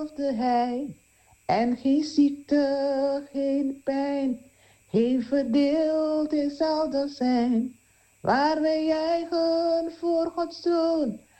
Hij. En geen ziekte, geen pijn, geen verdeeldheid zal er zijn. Waar wij eigen voor Gods troon